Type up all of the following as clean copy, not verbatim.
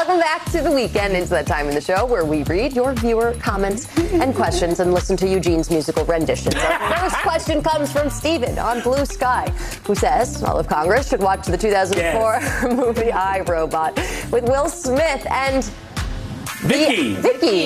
Welcome back to the weekend. It's that time in the show where we read your viewer comments and questions and listen to Eugene's musical renditions. Our first question comes from Steven on Blue Sky, who says all of Congress should watch the 2004 movie I, Robot with Will Smith and Vicky.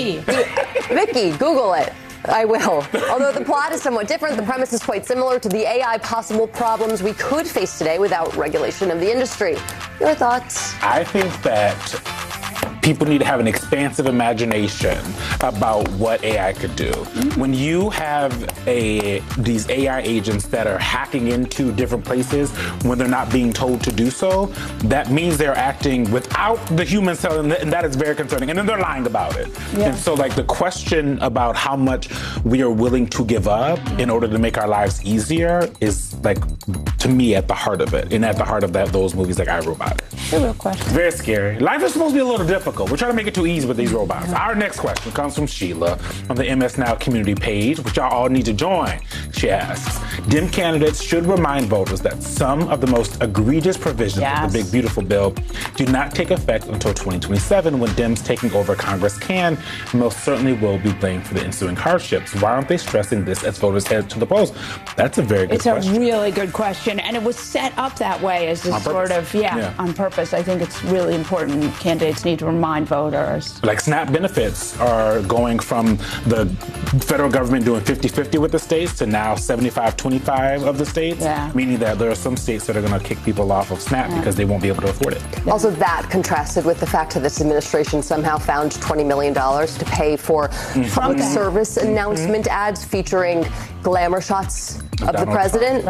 Google it. I will. Although the plot is somewhat different, the premise is quite similar to the AI possible problems we could face today without regulation of the industry. Your thoughts? I think that people need to have an expansive imagination about what AI could do. When you have these AI agents that are hacking into different places when they're not being told to do so, that means they're acting without the humans telling them, and that is very concerning. And then they're lying about it. Yeah. And so, like, the question about how much we are willing to give up in order to make our lives easier is, like, to me, at the heart of it, and at the heart of those movies like I, Robot. It's a real question. It's very scary. Life is supposed to be a little difficult. We're trying to make it too easy with these robots. Our next question comes from Sheila on the MS Now community page, which y'all all need to join. She asks, Dem candidates should remind voters that some of the most egregious provisions of the Big Beautiful Bill do not take effect until 2027, when Dems taking over Congress can and most certainly will be blamed for the ensuing hardships. Why aren't they stressing this as voters head to the polls? That's a very good question. It's a really good question, and it was set up that way as a sort of, on purpose. I think it's really important. Candidates need to remind voters. Like SNAP benefits are going from the federal government doing 50-50 with the states to now 75-25 of the states, meaning that there are some states that are going to kick people off of SNAP because they won't be able to afford it. Also, that contrasted with the fact that this administration somehow found $20 million to pay for public service announcement ads featuring glamour shots of the president.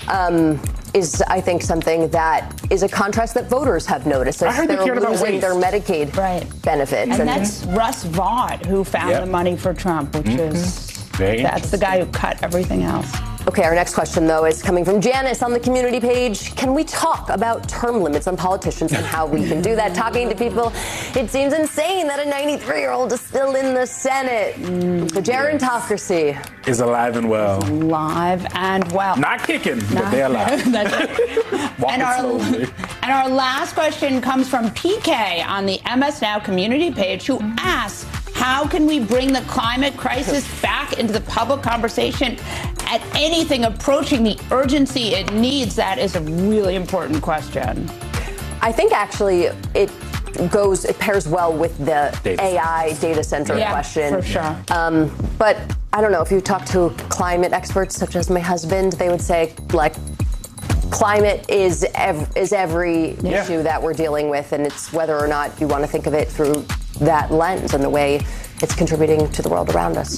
Is, I think, something that is a contrast that voters have noticed as they're losing their Medicaid benefits. And that's Russ Vought who found the money for Trump, which is, that's the guy who cut everything else. Okay, our next question, though, is coming from Janice on the community page. Can we talk about term limits on politicians and how we can do that? Talking to people, it seems insane that a 93-year-old is still in the Senate. The gerontocracy is alive and well. Alive and well. Not kicking, but they're alive. and our last question comes from PK on the MS Now community page, who asks, how can we bring the climate crisis back into the public conversation at anything approaching the urgency it needs? That is a really important question. I think actually it pairs well with the AI data center question. For sure. But I don't know, if you talk to climate experts such as my husband, they would say, like, climate is every issue that we're dealing with, and it's whether or not you want to think of it through that lens and the way it's contributing to the world around us.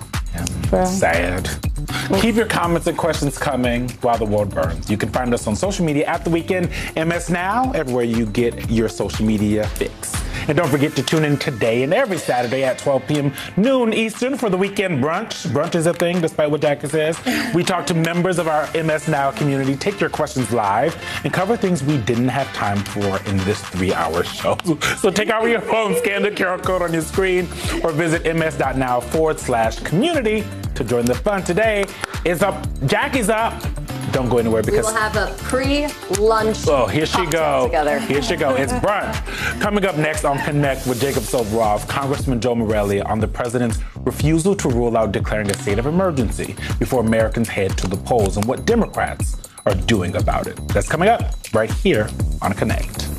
Sad. Keep your comments and questions coming while the world burns. You can find us on social media at The Weekend MS Now, everywhere you get your social media fix. And don't forget to tune in today and every Saturday at 12 p.m. noon Eastern for the Weekend Brunch. Brunch is a thing, despite what Jackie says. We talk to members of our MS Now community, take your questions live, and cover things we didn't have time for in this 3-hour show. So take out your phone, scan the QR code on your screen, or visit ms.now/community to join the fun. Today is up. Jackie's up. Don't go anywhere because we will have a pre-lunch. Oh, here she go. Together. Here she go. It's brunch. Coming up next on Connect with Jacob Soboroff, Congressman Joe Morelle on the president's refusal to rule out declaring a state of emergency before Americans head to the polls and what Democrats are doing about it. That's coming up right here on Connect.